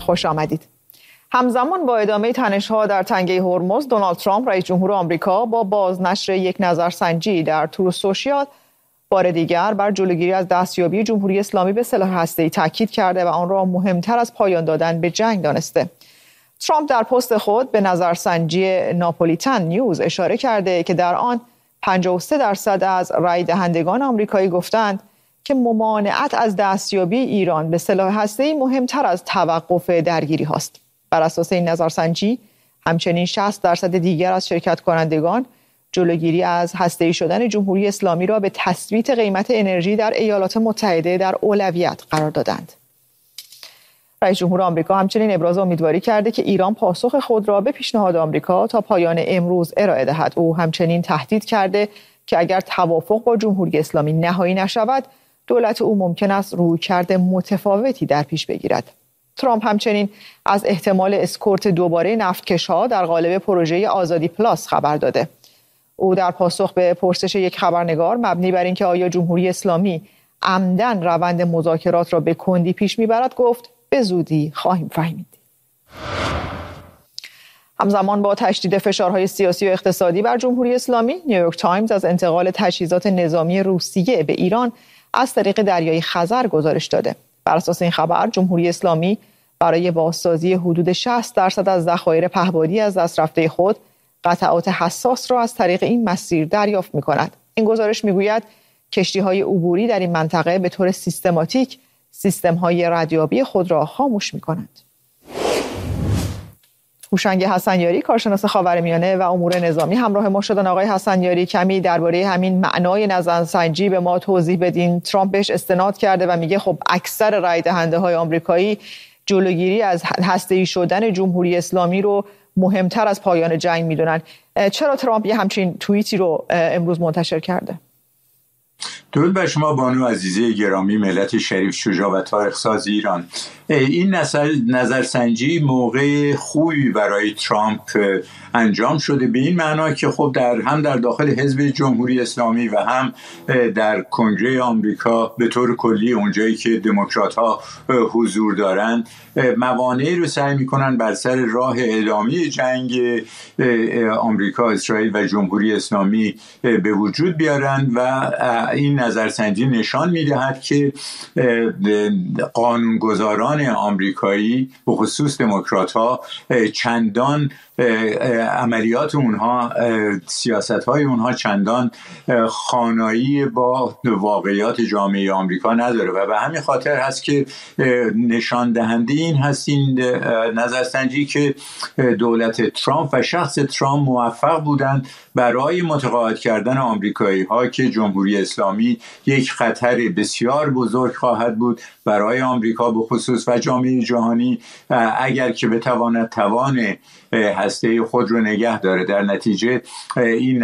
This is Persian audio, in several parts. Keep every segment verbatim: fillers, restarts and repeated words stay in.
خوش آمدید. همزمان با ادامه تنش‌ها در تنگه هرمز، دونالد ترامپ رئیس جمهور آمریکا با بازنشر یک نظرسنجی در تروث سوشیال بار دیگر بر جلوگیری از دستیابی جمهوری اسلامی به سلاح هسته‌ای تاکید کرده و آن را مهمتر از پایان دادن به جنگ دانسته. ترامپ در پست خود به نظرسنجی ناپولیتن نیوز اشاره کرده که در آن پنجاه و سه درصد از رای دهندگان آمریکایی گفتند که ممانعت از دستیابی ایران به سلاح هسته‌ای مهمتر از توقف درگیری هاست. بر اساس این نظرسنجی همچنین شصت درصد دیگر از شرکت کنندگان جلوگیری از هسته‌ای شدن جمهوری اسلامی را به تثبیت قیمت انرژی در ایالات متحده در اولویت قرار دادند. رئیس جمهور آمریکا همچنین ابراز امیدواری کرده که ایران پاسخ خود را به پیشنهاد آمریکا تا پایان امروز ارائه دهد. او همچنین تهدید کرده که اگر توافق با جمهوری اسلامی نهایی نشود، دولت او ممکن است رویکرد متفاوتی در پیش بگیرد. ترامپ همچنین از احتمال اسکورت دوباره نفتکش‌ها در قالب پروژه آزادی پلاس خبر داده. او در پاسخ به پرسش یک خبرنگار مبنی بر اینکه آیا جمهوری اسلامی عمدن روند مذاکرات را به کندی پیش میبرد گفت به زودی خواهیم فهمید. همزمان با تشدید فشارهای سیاسی و اقتصادی بر جمهوری اسلامی، نیویورک تایمز از انتقال تجهیزات نظامی روسیه به ایران از طریق دریای خزر گزارش داده. بر اساس این خبر، جمهوری اسلامی برای بازسازی حدود شصت درصد از ذخایر پهپادی از دست رفته خود قطعات حساس را از طریق این مسیر دریافت می‌کند. این گزارش می‌گوید کشتی‌های عبوری در این منطقه به طور سیستماتیک سیستم‌های ردیابی خود را خاموش می‌کنند. هوشنگ حسنیاری، کارشناس خاورمیانه و امور نظامی، همراه ما شدن. آقای حسنیاری، کمی درباره همین معنای نظرسنجی به ما توضیح بدین. ترامپ بهش استناد کرده و میگه خب اکثر رای دهنده های آمریکایی جلوگیری از هسته‌ای شدن جمهوری اسلامی رو مهمتر از پایان جنگ میدونن. چرا ترامپ یه همچین توییتی رو امروز منتشر کرده؟ درود بر شما بانو عزیزه گرامی، ملت شریف، شجاع و تاریخ ساز ایران. این نظرسنجی موقع خوبی برای ترامپ انجام شده، به این معنا که خب در هم در داخل حزب جمهوری اسلامی و هم در کنگره آمریکا به طور کلی اونجایی که دموکرات‌ها حضور دارند موانعی رو سعی می‌کنن بر سر راه ادامه جنگ آمریکا، اسرائیل و جمهوری اسلامی به وجود بیارن و این نظرسنجی نشان می‌دهد که قانونگذاران آمریکایی به خصوص دموکرات‌ها چندان عملیات اونها، سیاست‌های اونها چندان خانایی با واقعیات جامعه آمریکا نداره و به همین خاطر هست که نشان دهنده این هست این نظرسنجی که دولت ترامپ و شخص ترامپ موفق بودند برای متقاعد کردن آمریکایی‌ها که جمهوری اسلامی یک خطر بسیار بزرگ خواهد بود برای آمریکا به خصوص و جامعه جهانی اگر که بتواند توان هسته خود رو نگه داره. در نتیجه این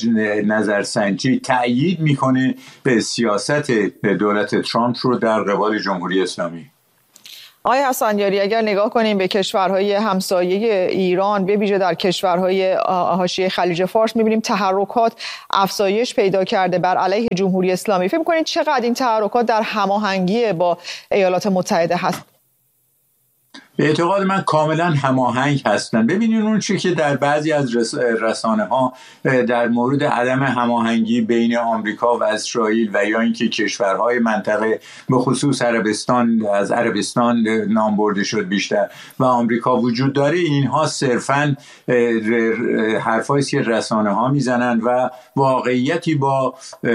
نظرسنجی تأیید میکنه به سیاست دولت ترامپ رو در قبال جمهوری اسلامی. آقای حسنیاری، اگر نگاه کنیم به کشورهای همسایه ایران، به ویژه در کشورهای حاشیه خلیج فارس، می‌بینیم تحرکات افزایش پیدا کرده بر علیه جمهوری اسلامی. فکر می‌کنید چقدر این تحرکات در هماهنگی با ایالات متحده هست؟ به اعتقاد من کاملا هماهنگ هستن. ببینید اون چیزی که در بعضی از رسانه ها در مورد عدم هماهنگی بین آمریکا و اسرائیل و یا اینکه کشورهای منطقه به خصوص عربستان از عربستان نام برده شد بیشتر و آمریکا وجود داره، اینها صرفا حرفایی که رسانه ها میزنن و واقعیتی با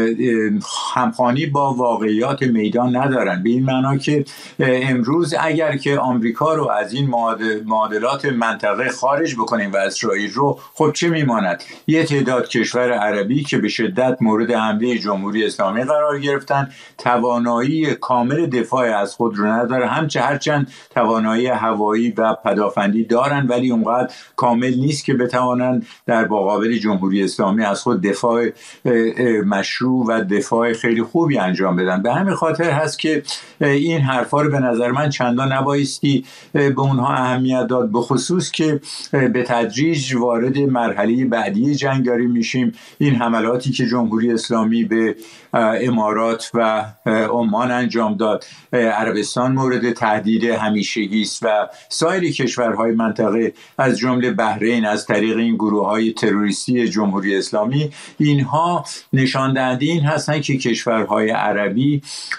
همخوانی با واقعیات میدان ندارن. به این معنا که امروز اگر که آمریکا رو از این معادلات منطقه خارج بکنیم و اسرائیل رو، خب چه میماند؟ یه تعداد کشور عربی که به شدت مورد حمله جمهوری اسلامی قرار گرفتن، توانایی کامل دفاع از خود رو نداره، همچه هرچند توانایی هوایی و پدافندی دارن ولی اونقدر کامل نیست که بتوانن در مقابل جمهوری اسلامی از خود دفاع مشروع و دفاع خیلی خوبی انجام بدن. به همین خاطر هست که این حرفا رو به نظر من چندان نبایستی به اونها اهمیت داد، به خصوص که به تدریج وارد مرحله بعدی جنگ داریم میشیم. این حملاتی که جمهوری اسلامی به امارات و عمان انجام داد، عربستان مورد تهدید همیشگی است و سایر کشورهای منطقه از جمله بحرین از طریق این گروه‌های تروریستی جمهوری اسلامی، اینها نشان دهنده این هستند که کشورهای عربی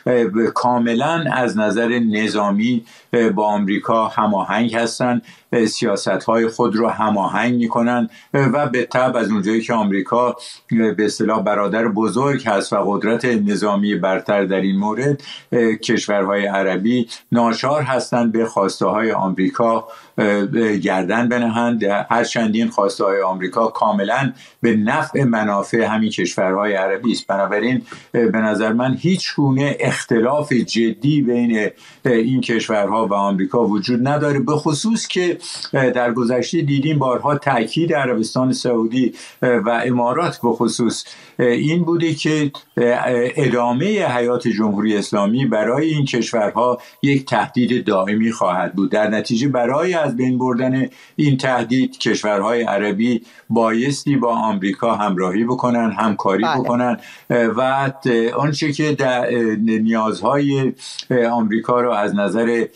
کاملا از نظر نظامی با آمریکا هماهنگ هستند، سیاست‌های خود را هماهنگ می‌کنند و به تبع از اونجایی که آمریکا به اصطلاح برادر بزرگ هست و قدرت نظامی برتر در این مورد، کشورهای عربی ناچار هستند به خواسته‌های آمریکا گردن بنهند، هرچند این خواسته‌های آمریکا کاملا به نفع منافع همین کشورهای عربی است. بنابراین به نظر من هیچ گونه اختلاف جدی بین این کشورها و آمریکا وجود نداره، به خصوص که در گذشته دیدیم بارها تاکید عربستان سعودی و امارات به خصوص این بوده که ادامه حیات جمهوری اسلامی برای این کشورها یک تهدید دائمی خواهد بود. در نتیجه برای از بین بردن این تهدید کشورهای عربی بایستی با آمریکا همراهی بکنن، همکاری بله. بکنن و آنچه که در نیازهای آمریکا را از نظر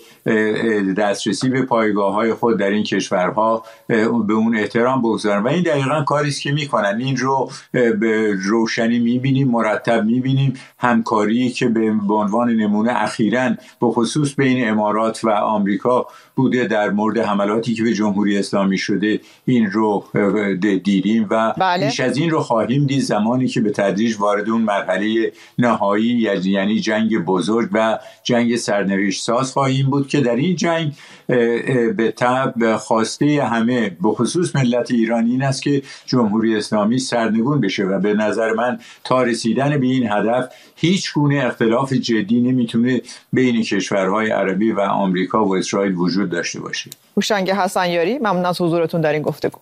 دسترسی به پایگاه‌های خود در این کشورها به اون احترام بگذارن و این دقیقاً کاری است که میکنن. این رو به روشنی میبینیم، مرتب میبینیم همکاری که به عنوان نمونه اخیراً به خصوص بین امارات و آمریکا بوده در مورد حملاتی که به جمهوری اسلامی شده، این رو دیدیم و بله. بیش از این رو خواهیم دید زمانی که به تدریج وارد اون مرحله نهایی یعنی جنگ بزرگ و جنگ سرنوشت ساز خواهیم بود که در این جنگ به تبع خواسته همه به خصوص ملت ایرانی این است که جمهوری اسلامی سرنگون بشه و به نظر من تا رسیدن به این هدف هیچ گونه اختلاف جدی نمیتونه بین کشورهای عربی و آمریکا و اسرائیل وجود داشته باشه. هوشنگ حسنیاری، ممنون از حضورتون در این گفتگو.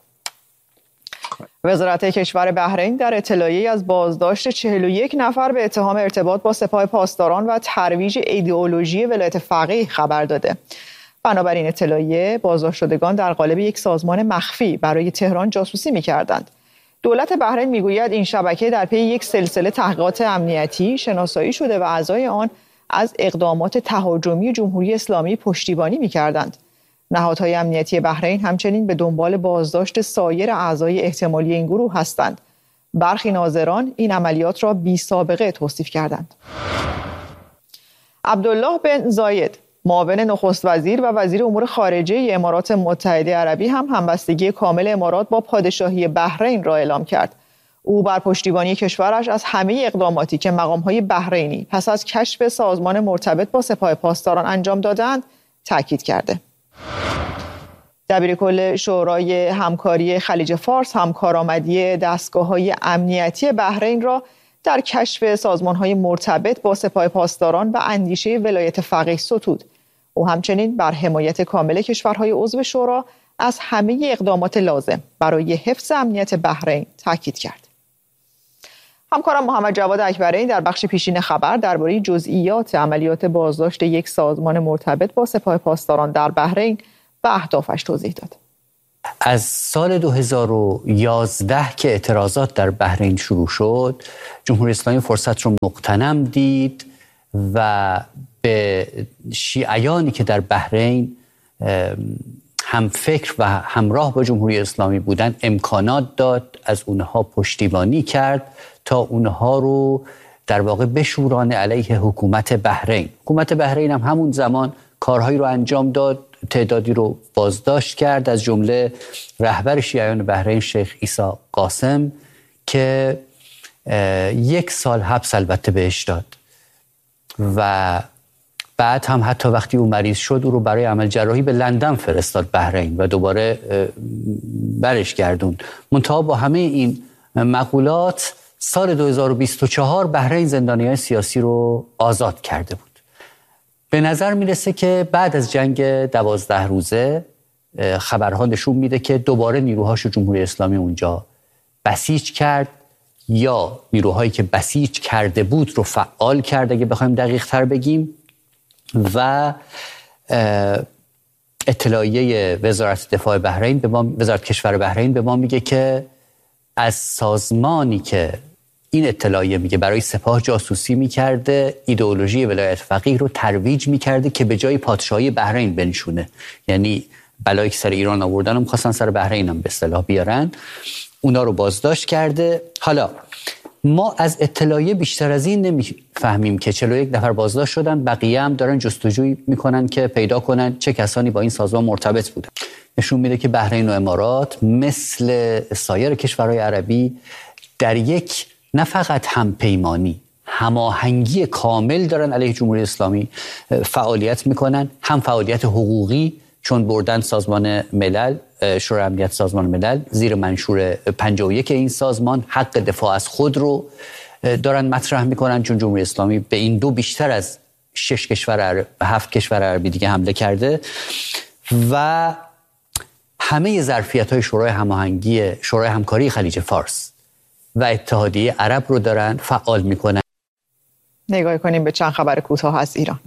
وزارت کشور بحرین در اطلاعیه‌ای از بازداشت چهل و یک نفر به اتهام ارتباط با سپاه پاسداران و ترویج ایدئولوژی ولایت فقیه خبر داده. بنابراین اطلاعیه بازداشت شدگان در قالب یک سازمان مخفی برای تهران جاسوسی می‌کردند. دولت بحرین میگوید این شبکه در پی یک سلسله تحقیقات امنیتی شناسایی شده و اعضای آن از اقدامات تهاجمی جمهوری اسلامی پشتیبانی می‌کردند. نهادهای امنیتی بحرین همچنین به دنبال بازداشت سایر اعضای احتمالی این گروه هستند. برخی ناظران این عملیات را بی سابقه توصیف کردند. عبدالله بن زاید، معاون نخست وزیر و وزیر امور خارجه امارات متحده عربی هم همبستگی کامل امارات با پادشاهی بحرین را اعلام کرد. او بر پشتیبانی کشورش از همه اقداماتی که مقام‌های بحرینی پس از کشف سازمان مرتبط با سپاه پاسداران انجام دادند تاکید کرده. دبیرکل شورای همکاری خلیج فارس هم کارآمدی دستگاه‌های امنیتی بحرین را در کشف سازمان‌های مرتبط با سپاه پاسداران و اندیشه ولایت فقیه ستود. او همچنین بر حمایت کامل کشورهای عضو شورا از همه اقدامات لازم برای حفظ امنیت بحرین تاکید کرد. همکارم محمد جواد اکبری در بخش پیشین خبر درباره جزئیات عملیات بازداشت یک سازمان مرتبط با سپاه پاسداران در بحرین و اهدافش توضیح داد. از سال دو هزار و یازده که اعتراضات در بحرین شروع شد، جمهوری اسلامی فرصت رو مغتنم دید و به شیعیانی که در بحرین هم فکر و همراه با جمهوری اسلامی بودند امکانات داد، از اونها پشتیبانی کرد تا اونها رو در واقع بشورانه علیه حکومت بحرین. حکومت بحرین هم همون زمان کارهایی رو انجام داد، تعدادی رو بازداشت کرد، از جمله رهبر شیعیان بحرین شیخ عیسی قاسم که یک سال حبس البته بهش داد و بعد هم حتی وقتی او مریض شد او رو برای عمل جراحی به لندن فرستاد بحرین و دوباره برش گردون. منتها با همه این مقولات سال دو هزار و بیست و چهار بحرین زندانیان سیاسی رو آزاد کرده بود. به نظر میرسه که بعد از جنگ دوازده روزه خبرها نشون میده که دوباره نیروهاش جمهوری اسلامی اونجا بسیج کرد یا نیروهایی که بسیج کرده بود رو فعال کرد اگه بخوایم دقیق تر بگیم و اطلاعیه وزارت دفاع بحرین به ما، وزارت کشور بحرین به ما میگه که از سازمانی که این اطلاعیه میگه برای سپاه جاسوسی میکرده، ایدئولوژی ولایت فقیه رو ترویج میکرده که به جای پادشاهی بحرین بنشونه. یعنی بلایی که سر ایران آوردن هم خواستن سر بحرین هم به اصطلاح بیارن، اونا رو بازداشت کرده. حالا ما از اطلاعیه بیشتر از این نمیفهمیم که چهل و یک نفر بازداشت شدن، بقیه هم دارن جستجوی میکنن که پیدا کنن چه کسانی با این سازمان مرتبط بودن. نشون میده که بحرین و امارات مثل سایر کشورهای عربی در یک نه فقط همپیمانی، هماهنگی کامل دارن علیه جمهوری اسلامی فعالیت میکنن، هم فعالیت حقوقی، چون بردن سازمان ملل، شورای امنیت سازمان ملل زیر منشور پنجاه و یک این سازمان حق دفاع از خود رو دارن مطرح میکنن، چون جمهوری اسلامی به این دو بیشتر از شش کشور عرب، هفت کشور عربی دیگه حمله کرده و همه ظرفیت‌های شورای هماهنگی، شورای همکاری خلیج فارس و اتحادیه عرب رو دارن فعال میکنن. نگاه کنیم به چند خبر کوتاه از ایران.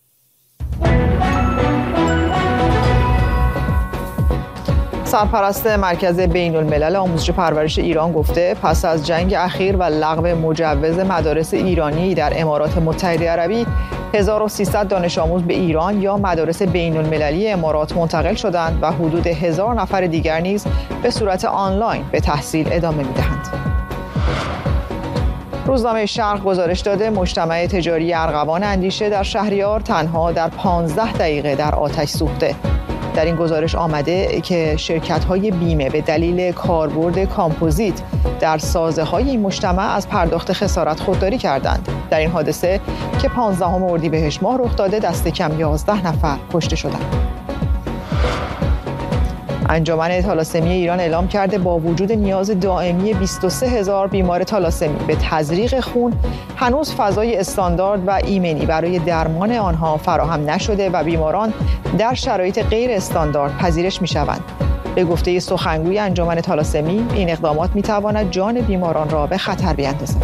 سرپرست مرکز بین الملل آموزش پرورش ایران گفته پس از جنگ اخیر و لغو مجوز مدارس ایرانی در امارات متحده عربی، هزار و سیصد دانش آموز به ایران یا مدارس بین المللی امارات منتقل شدند و حدود هزار نفر دیگر نیز به صورت آنلاین به تحصیل ادامه می‌دهند. روزنامه شرق گزارش داده مجتمع تجاری ارغوان اندیشه در شهریار تنها در پانزده دقیقه در آتش سوخته. در این گزارش آمده که شرکت‌های بیمه به دلیل کاربرد کامپوزیت در سازه‌های این مجتمع از پرداخت خسارت خودداری کردند. در این حادثه که پانزدهم اردیبهشت ماه رخ داده، دست کم یازده نفر کشته شدند. انجمن تالاسمی ایران اعلام کرده با وجود نیاز دائمی بیست و سه هزار بیمار تالاسمی به تزریق خون، هنوز فضای استاندارد و ایمنی برای درمان آنها فراهم نشده و بیماران در شرایط غیر استاندارد پذیرش می‌شوند. به گفته سخنگوی انجمن تالاسمی، این اقدامات می‌تواند جان بیماران را به خطر بیندازد.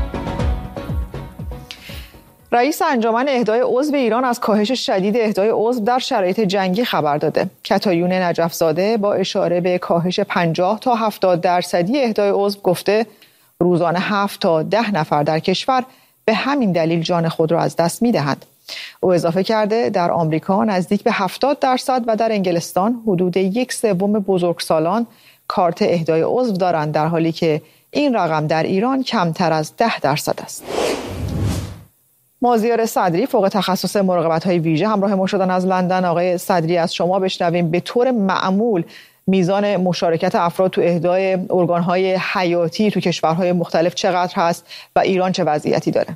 رئیس انجمن اهدای عضو ایران از کاهش شدید اهدای عضو در شرایط جنگی خبر داده. کتایون نجف زاده با اشاره به کاهش پنجاه تا هفتاد درصدی اهدای عضو گفته روزانه هفت تا ده نفر در کشور به همین دلیل جان خود را از دست می‌دهند. او اضافه کرده در آمریکا نزدیک به هفتاد درصد و در انگلستان حدود یک سوم بزرگسالان کارت اهدای عضو دارند، در حالی که این رقم در ایران کمتر از ده درصد است. مازیار صدری فوق تخصص مراقبت‌های ویژه همراه ما شدن از لندن. آقای صدری، از شما بشنویم به طور معمول میزان مشارکت افراد تو اهدای ارگان‌های حیاتی تو کشورهای مختلف چقدر هست و ایران چه وضعیتی داره؟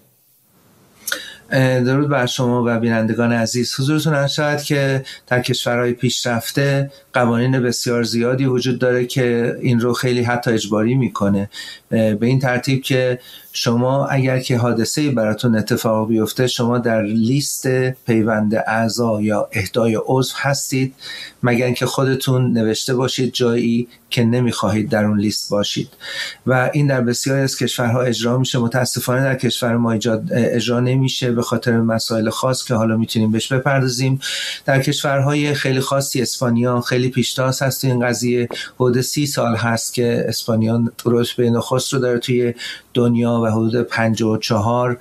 درود بر شما و بینندگان عزیز. حضورتون عرض شود که در کشورهای پیشرفته قوانین بسیار زیادی وجود داره که این رو خیلی حتی اجباری میکنه، به این ترتیب که شما اگر که حادثه‌ای براتون اتفاق بیفته، شما در لیست پیوند اعضا یا اهدای عضو هستید، مگر اینکه خودتون نوشته باشید جایی که نمیخواهید در اون لیست باشید و این در بسیاری از کشورها اجرا میشه. متاسفانه در کشور ما اجرا نمیشه به خاطر مسائل خاص که حالا میتونیم بهش بپردازیم. در کشورهای خیلی خاصی، اسپانیا خیلی پیشتاز هست این قضیه، حدود سی سال هست که اسپانیا رتبه نخست رو داره توی دنیا و حدود پنجاه و چهار